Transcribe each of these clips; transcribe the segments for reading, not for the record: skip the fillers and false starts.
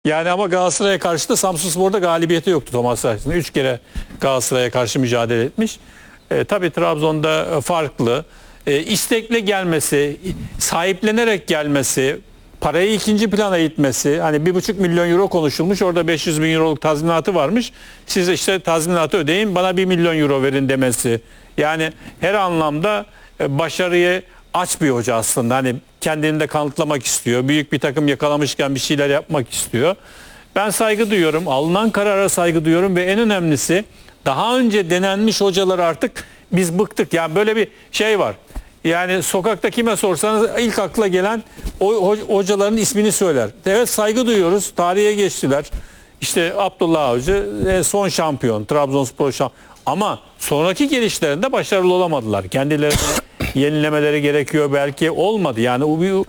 Yani ama Galatasaray'a karşı da Samsunspor'da galibiyeti yoktu Thomas Reis'in. 3 kere Galatasaray'a karşı mücadele etmiş. Tabii Trabzon'da farklı. İstekle gelmesi, sahiplenerek gelmesi, parayı ikinci plana itmesi. Hani 1,5 milyon euro konuşulmuş. Orada 500 bin euroluk tazminatı varmış. Siz işte tazminatı ödeyin, bana 1 milyon euro verin demesi. Yani her anlamda başarıyı aç bir hoca aslında. Hani kendini de kanıtlamak istiyor. Büyük bir takım yakalamışken bir şeyler yapmak istiyor. Ben saygı duyuyorum. Alınan karara saygı duyuyorum ve en önemlisi daha önce denenmiş hocalar artık biz bıktık. Yani böyle bir şey var. Yani sokakta kime sorsanız ilk akla gelen o hocaların ismini söyler. Evet, saygı duyuyoruz. Tarihe geçtiler. İşte Abdullah Avcı son şampiyon. Trabzonspor şampiyon. Ama sonraki gelişlerinde başarılı olamadılar. Kendilerini yenilemeleri gerekiyor, belki olmadı. Yani o bir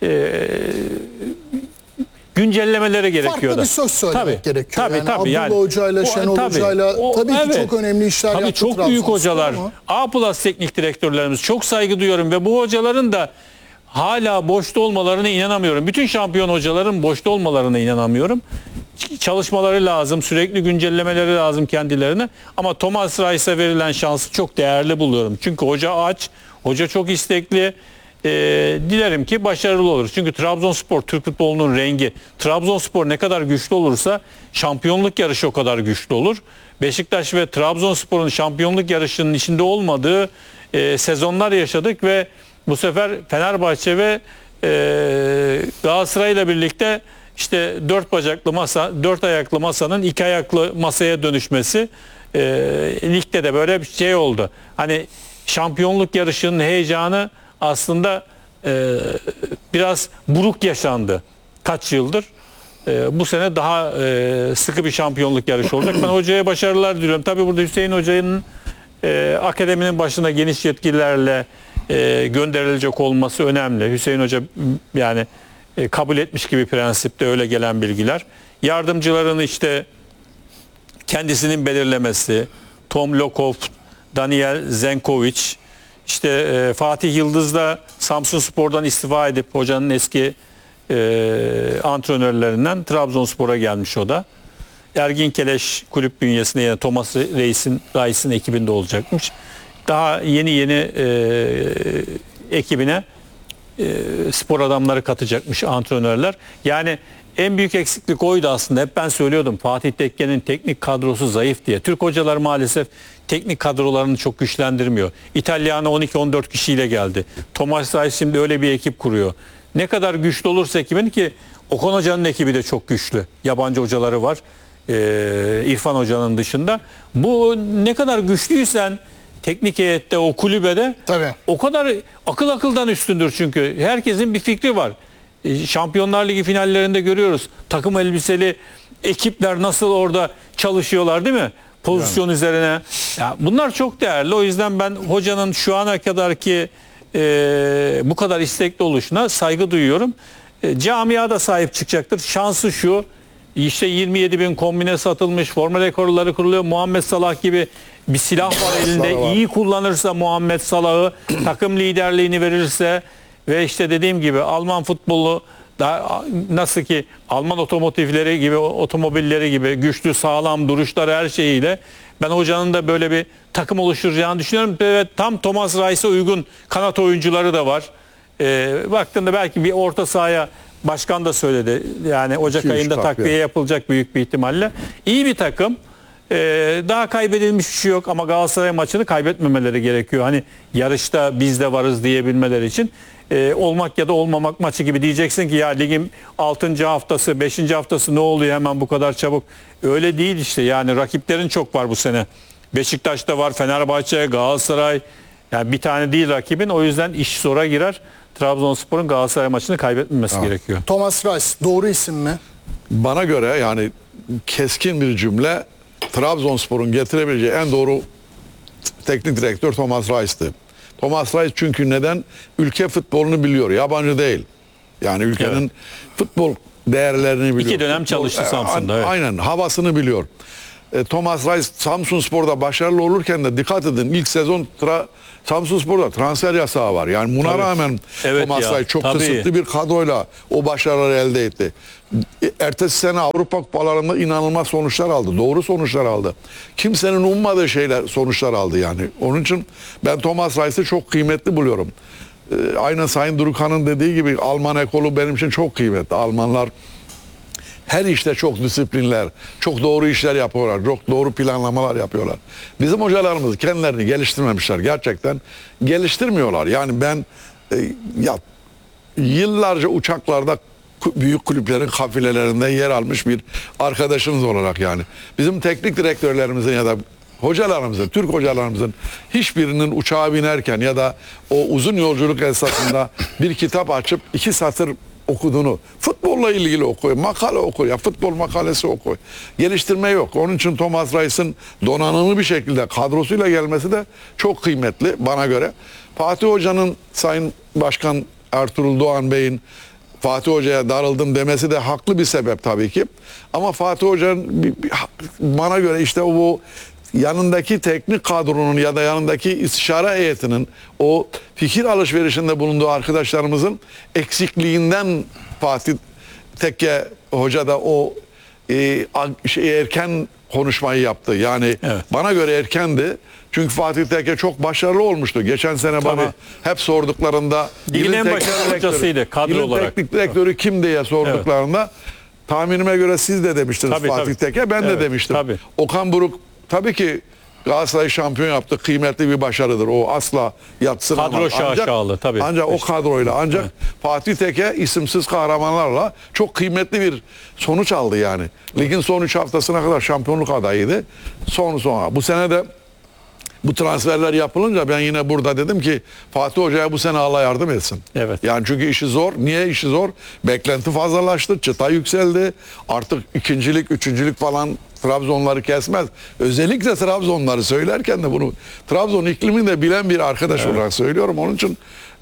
güncellemeleri gerekiyor. Farklı bir söz söylemek gerekiyor. Tabii, Abdullah yani, Hoca'yla, Şenol Hoca'yla tabii ki çok önemli işler tabii yaptı çok büyük hocalar. Ama. A+ teknik direktörlerimiz, çok saygı duyuyorum ve bu hocaların da hala boşta olmalarına inanamıyorum. Bütün şampiyon hocaların boşta olmalarına inanamıyorum. Çalışmaları lazım, sürekli güncellemeleri lazım kendilerine. Ama Thomas Reis'e verilen şansı çok değerli buluyorum. Çünkü hoca aç, hoca çok istekli. Dilerim ki başarılı olur. Çünkü Trabzonspor Türk futbolunun rengi. Trabzonspor ne kadar güçlü olursa şampiyonluk yarışı o kadar güçlü olur. Beşiktaş ve Trabzonspor'un şampiyonluk yarışının içinde olmadığı sezonlar yaşadık ve bu sefer Fenerbahçe ve Galatasaray ile birlikte işte 4 bacaklı masa, 4 ayaklı masanın 2 ayaklı masaya dönüşmesi ligde de böyle bir şey oldu. Hani şampiyonluk yarışının heyecanı aslında biraz buruk yaşandı kaç yıldır. Bu sene daha sıkı bir şampiyonluk yarışı olacak. Ben hocaya başarılar diliyorum. Tabii burada Hüseyin Hoca'nın akademinin başına geniş yetkilerle gönderilecek olması önemli. Hüseyin Hoca yani kabul etmiş gibi prensipte, öyle gelen bilgiler. Yardımcıların işte kendisinin belirlemesi, Tom Lokov, Daniel Zenkovic, İşte Fatih Yıldız da Samsunspor'dan istifa edip hocanın eski antrenörlerinden Trabzonspor'a gelmiş o da. Ergin Keleş kulüp bünyesinde yine Thomas Reis'in ekibinde olacakmış. Daha yeni ekibine spor adamları katacakmış antrenörler. Yani en büyük eksiklik oydu aslında. Hep ben söylüyordum, Fatih Tekke'nin teknik kadrosu zayıf diye. Türk hocalar maalesef teknik kadrolarını çok güçlendirmiyor. İtalyan'a 12-14 kişiyle geldi. Thomas Reis şimdi öyle bir ekip kuruyor. Ne kadar güçlü olursa ekibin, ki Okan Hoca'nın ekibi de çok güçlü. Yabancı hocaları var. İrfan Hoca'nın dışında. Bu ne kadar güçlüysen teknik heyette, o kulübede Tabii. o kadar akıldan üstündür çünkü. Herkesin bir fikri var. Şampiyonlar Ligi finallerinde görüyoruz. Takım elbiseli ekipler nasıl orada çalışıyorlar, değil mi? Pozisyon üzerine. Ya bunlar çok değerli. O yüzden ben hocanın şu ana kadarki bu kadar istekli oluşuna saygı duyuyorum. Camia da sahip çıkacaktır. Şansı şu: İşte 27 bin kombine satılmış, forma rekorları kuruluyor. Muhammed Salah gibi bir silah var elinde. İyi kullanırsa Muhammed Salah'ı, takım liderliğini verirse ve işte dediğim gibi Alman futbolu da, nasıl ki Alman otomotivleri gibi, otomobilleri gibi güçlü, sağlam duruşlar, her şeyiyle ben hocanın da böyle bir takım oluşturacağını düşünüyorum. Ve tam Thomas Reis'e uygun kanat oyuncuları da var. Baktığında belki bir orta sahaya, başkan da söyledi. Yani Ocak ayında takviye yapılacak büyük bir ihtimalle. İyi bir takım. Daha kaybedilmiş bir şey yok ama Galatasaray maçını kaybetmemeleri gerekiyor. Hani yarışta biz de varız diyebilmeleri için. Olmak ya da olmamak maçı gibi, diyeceksin ki ya ligin 6. haftası, 5. haftası ne oluyor hemen bu kadar çabuk. Öyle değil işte, yani rakiplerin çok var bu sene. Beşiktaş'ta var, Fenerbahçe, Galatasaray. Yani bir tane değil rakibin, o yüzden iş zora girer. Trabzonspor'un Galatasaray maçını kaybetmemesi gerekiyor. Thomas Reis doğru isim mi? Bana göre yani keskin bir cümle, Trabzonspor'un getirebileceği en doğru teknik direktör Thomas Reis'ti. Thomas Reis çünkü neden? Ülke futbolunu biliyor, yabancı değil. Yani ülkenin futbol değerlerini biliyor. 2 dönem çalıştı Samsun'da. Evet. Aynen, havasını biliyor. Thomas Reis Samsunspor'da başarılı olurken de dikkat edin, ilk sezon Samsunspor'da transfer yasağı var. Yani buna rağmen Thomas Reis çok kısıtlı bir kadroyla o başarıları elde etti. Ertesi sene Avrupa Kupalarında inanılmaz sonuçlar aldı. Doğru sonuçlar aldı. Kimsenin ummadığı sonuçlar aldı yani. Onun için ben Thomas Reis'i çok kıymetli buluyorum. Aynen Sayın Durukhan'ın dediği gibi Alman ekolü benim için çok kıymetli. Almanlar her işte çok disiplinler, çok doğru işler yapıyorlar, çok doğru planlamalar yapıyorlar. Bizim hocalarımız kendilerini geliştirmemişler. Gerçekten geliştirmiyorlar. Yani ben ya yıllarca uçaklarda büyük kulüplerin kafilelerinde yer almış bir arkadaşımız olarak yani. Bizim teknik direktörlerimizin ya da hocalarımızın, Türk hocalarımızın hiçbirinin uçağa binerken ya da o uzun yolculuk esnasında bir kitap açıp 2 satır okuduğunu, futbolla ilgili okuyor, makale okuyor, ya futbol makalesi okuyor. Geliştirme yok. Onun için Thomas Reis'in donanımlı bir şekilde kadrosuyla gelmesi de çok kıymetli bana göre. Fatih Hoca'nın, Sayın Başkan Ertuğrul Doğan Bey'in Fatih Hoca'ya darıldım demesi de haklı bir sebep tabii ki. Ama Fatih Hoca'nın bana göre işte o yanındaki teknik kadronun ya da yanındaki istişare heyetinin o fikir alışverişinde bulunduğu arkadaşlarımızın eksikliğinden Fatih Tekke Hoca da o erken konuşmayı yaptı. Yani evet, bana göre erkendi. Çünkü Fatih Tekke çok başarılı olmuştu. Geçen sene bana hep sorduklarında ligin en başarılı hocasıydı kadro olarak. Teknik direktörü kim diye sorduklarında evet, tahminime göre siz de demiştiniz tabii, Fatih Tekke. Ben evet, de demiştim. Tabii. Okan Buruk tabii ki Galatasaray şampiyon yaptı. Kıymetli bir başarıdır. O asla yatsınamaz. Kadro şaşalı tabii. Ancak o kadroyla evet, Fatih Tekke isimsiz kahramanlarla çok kıymetli bir sonuç aldı yani. Ligin son 3 haftasına kadar şampiyonluk adayıydı. Sonra bu sene de bu transferler yapılınca ben yine burada dedim ki Fatih Hoca'ya bu sene Allah yardım etsin. Evet. Yani çünkü işi zor. Niye işi zor? Beklenti fazlalaştı. Çıta yükseldi. Artık ikincilik, üçüncülük falan Trabzonları kesmez. Özellikle Trabzonları söylerken de bunu Trabzon iklimini de bilen bir arkadaş evet, olarak söylüyorum. Onun için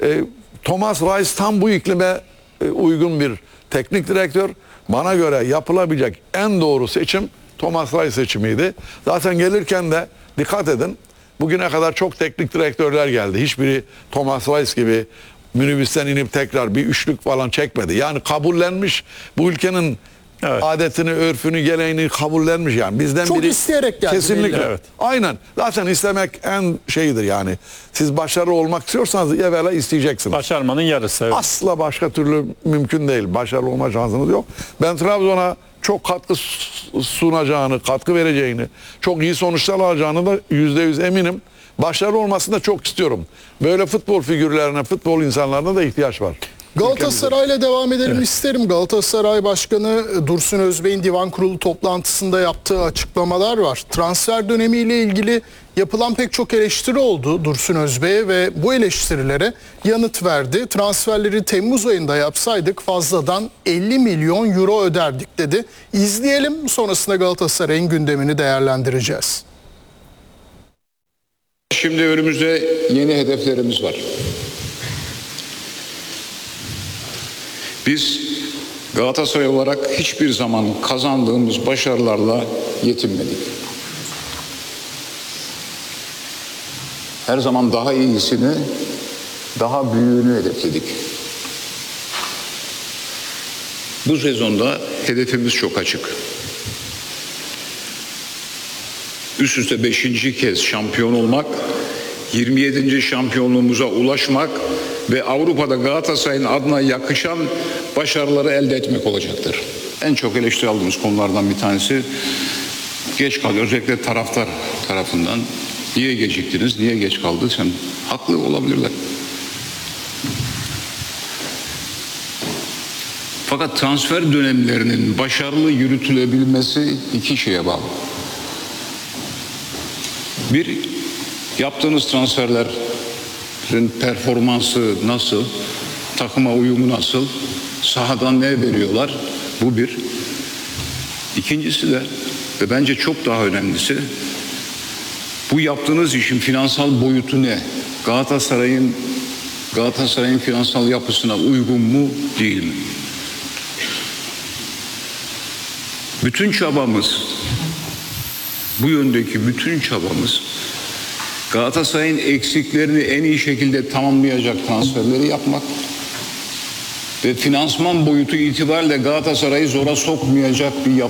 Thomas Reis tam bu iklime uygun bir teknik direktör. Bana göre yapılabilecek en doğru seçim Thomas Reis seçimiydi. Zaten gelirken de dikkat edin. Bugüne kadar çok teknik direktörler geldi. Hiçbiri Thomas Reis gibi minibüsten inip tekrar bir üçlük falan çekmedi. Yani kabullenmiş bu ülkenin evet, adetini, örfünü, geleneğini kabullenmiş yani. Bizden çok biri isteyerek geldi. Kesinlikle. Evet. Aynen. Zaten istemek en şeyidir yani. Siz başarılı olmak istiyorsanız evvela isteyeceksiniz. Başarmanın yarısı. Evet. Asla başka türlü mümkün değil. Başarılı olma şansınız yok. Ben Trabzon'a çok katkı sunacağını, katkı vereceğini, çok iyi sonuçlar alacağını da %100 eminim. Başarılı olmasını da çok istiyorum. Böyle futbol figürlerine, futbol insanlarına da ihtiyaç var. Galatasaray'la devam edelim evet, isterim. Galatasaray Başkanı Dursun Özbey'in divan kurulu toplantısında yaptığı açıklamalar var. Transfer dönemiyle ilgili yapılan pek çok eleştiri oldu Dursun Özbey'e ve bu eleştirilere yanıt verdi. Transferleri Temmuz ayında yapsaydık fazladan 50 milyon euro öderdik dedi. İzleyelim, sonrasında Galatasaray'ın gündemini değerlendireceğiz. Şimdi önümüzde yeni hedeflerimiz var. Biz Galatasaray olarak hiçbir zaman kazandığımız başarılarla yetinmedik. Her zaman daha iyisini, daha büyüğünü hedefledik. Bu sezonda hedefimiz çok açık. Üst üste 5. kez şampiyon olmak, 27. şampiyonluğumuza ulaşmak ve Avrupa'da Galatasaray'ın adına yakışan başarıları elde etmek olacaktır. En çok eleştiri aldığımız konulardan bir tanesi geç kaldı. Özellikle taraftar tarafından. Niye geciktiniz, niye geç kaldı? Sen haklı olabilirler. Fakat transfer dönemlerinin başarılı yürütülebilmesi iki şeye bağlı. Bir, yaptığınız transferlerin performansı nasıl, takıma uyumu nasıl, sahadan ne veriyorlar? Bu bir. İkincisi de ve bence çok daha önemlisi, bu yaptığınız işin finansal boyutu ne? Galatasaray'ın finansal yapısına uygun mu, değil mi? Bütün çabamız, bu yöndeki bütün çabamız Galatasaray'ın eksiklerini en iyi şekilde tamamlayacak transferleri yapmak ve finansman boyutu itibariyle Galatasaray'ı zora sokmayacak bir